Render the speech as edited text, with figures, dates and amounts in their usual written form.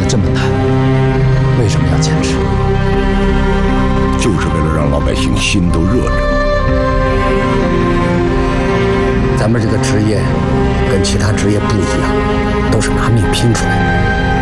这么难，为什么要坚持？ 就是为了让老百姓心都热着。 咱们这个职业跟其他职业不一样，都是拿命拼出来的。